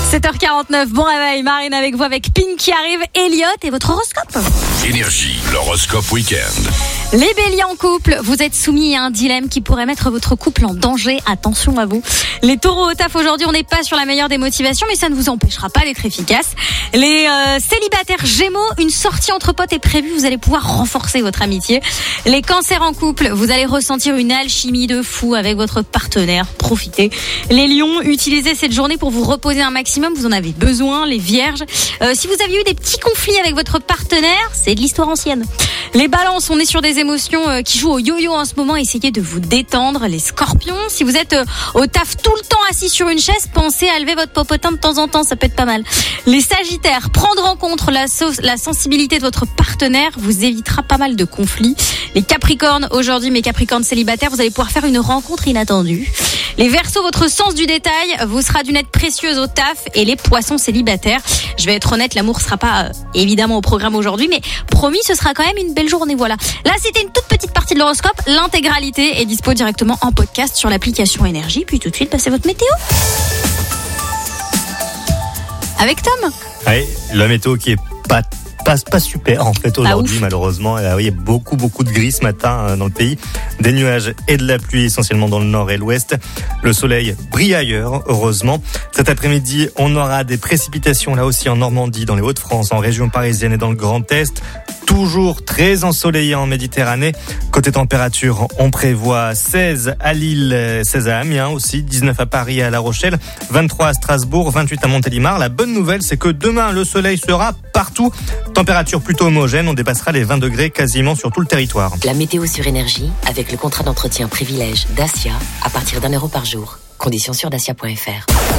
7h49, bon réveil, Marine avec vous avec Pink qui arrive, Elliot et votre horoscope. Énergie, l'horoscope week-end. Les béliers en couple, vous êtes soumis à un dilemme qui pourrait mettre votre couple en danger, attention à vous. Les taureaux au taf, aujourd'hui on n'est pas sur la meilleure des motivations, mais ça ne vous empêchera pas d'être efficace. Les célibataires gémeaux, une sortie entre potes est prévue, vous allez pouvoir renforcer votre amitié. Les cancers en couple, vous allez ressentir une alchimie de fou avec votre partenaire, profitez. Les lions, utilisez cette journée pour vous reposer un maximum, vous en avez besoin. Les vierges, si vous aviez eu des petits conflits avec votre partenaire, c'est de l'histoire ancienne. Les balances, on est sur des émotions qui jouent au yo-yo en ce moment, essayez de vous détendre. Les scorpions, si vous êtes au taf tout le temps assis sur une chaise, pensez à lever votre popotin de temps en temps, ça peut être pas mal. Les sagittaires, prendre en compte la sensibilité de votre partenaire vous évitera pas mal de conflits. Les capricornes, aujourd'hui mes capricornes célibataires, vous allez pouvoir faire une rencontre inattendue. Les verseaux, votre sens du détail vous sera d'une aide précieuse au taf. Et les poissons célibataires, je vais être honnête, l'amour sera pas évidemment au programme aujourd'hui, mais promis, ce sera quand même une belle journée, voilà. Là, c'était une toute petite partie de l'horoscope. L'intégralité est dispo directement en podcast sur l'application Énergie. Puis tout de suite, passez votre météo. Avec Tom. Oui, la météo qui est pas super en fait aujourd'hui malheureusement. Il y a beaucoup de gris ce matin dans le pays. Des nuages et de la pluie essentiellement dans le nord et l'ouest. Le soleil brille ailleurs, heureusement. Cet après-midi, on aura des précipitations là aussi en Normandie, dans les Hauts-de-France, en région parisienne et dans le Grand Est. Toujours très ensoleillé en Méditerranée. Côté température, on prévoit 16 à Lille, 16 à Amiens aussi, 19 à Paris et à La Rochelle, 23 à Strasbourg, 28 à Montélimar. La bonne nouvelle, c'est que demain, le soleil sera partout. Température plutôt homogène, on dépassera les 20 degrés quasiment sur tout le territoire. La météo sur Énergie, avec le contrat d'entretien privilège Dacia, à partir d'1 € par jour. Conditions sur dacia.fr.